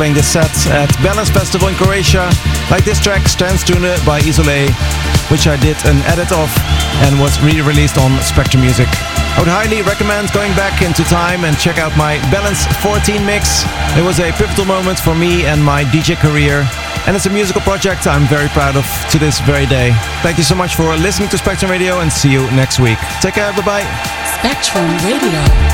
playing this set at Balance Festival in Croatia, like this track Standstune by Isolé, which I did an edit of and was re-released on Spectrum Music. I would highly recommend going back into time and check out my Balance 14 mix. It was a pivotal moment for me and my DJ career, and it's a musical project I'm very proud of to this very day. Thank you so much for listening to Spectrum Radio, and see you next week. Take care, bye-bye. Spectrum Radio.